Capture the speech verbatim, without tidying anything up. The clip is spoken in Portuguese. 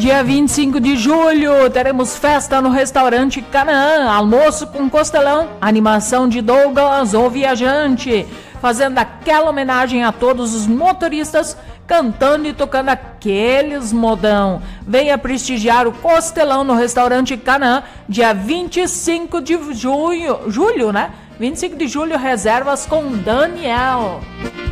Dia vinte e cinco de julho, teremos festa no restaurante Canaã, almoço com costelão, animação de Douglas, o Viajante, fazendo aquela homenagem a todos os motoristas, cantando e tocando aqueles modão. Venha prestigiar o costelão no restaurante Canaã, dia vinte e cinco de julho, julho, né? vinte e cinco de julho, reservas com Daniel.